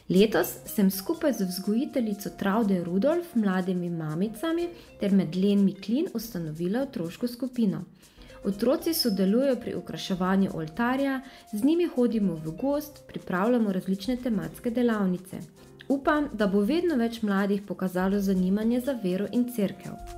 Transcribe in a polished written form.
Letos sem skupaj z vzgojiteljico Travde Rudolf, mladimi mamicami ter Medlen Miklin ustanovila otroško skupino. Otroci sodelujejo pri okraševanju oltarja, z njimi hodimo v gozd, pripravljamo različne tematske delavnice. Upam, da bo vedno več mladih pokazalo zanimanje za vero in cerkev.